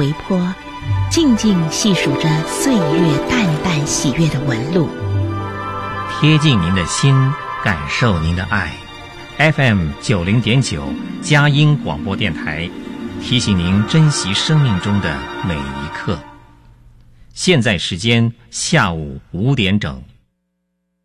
回波，静静细数着岁月淡淡喜悦的纹路， 贴近您的心，感受您的爱。FM 90.9佳音广播电台，提醒您珍惜生命中的每一刻。现在时间下午5点整。